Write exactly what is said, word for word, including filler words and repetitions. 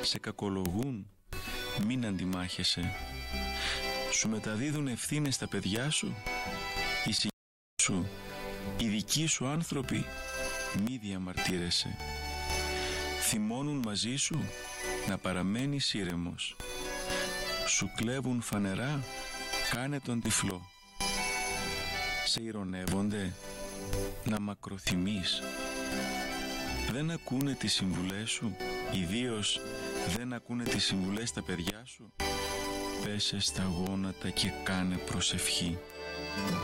Σε κακολογούν, μην αντιμάχεσαι. Σου μεταδίδουν ευθύνες τα παιδιά σου, οι συγγενείς σου, οι δικοί σου άνθρωποι, μη διαμαρτύρεσαι. Θυμώνουν μαζί σου, να παραμένεις ήρεμος. Σου κλέβουν φανερά, κάνε τον τυφλό. Σε ειρωνεύονται, να μακροθυμείς. Δεν ακούνε τις συμβουλές σου, ιδίως δεν ακούνε τις συμβουλές τα παιδιά σου. Πέσε στα γόνατα και κάνε προσευχή.